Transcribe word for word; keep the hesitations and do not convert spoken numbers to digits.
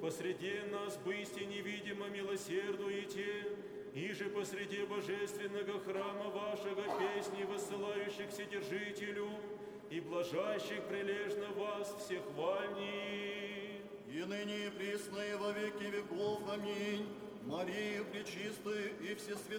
посреди нас бысти невидимо милосердуете, и же посреди божественного храма вашего песни, высылающих Вседержителю, и блажащих прилежно вас всех хвальни. И ныне и присно и во веки веков. Аминь. Марию пречистую и всесвятую,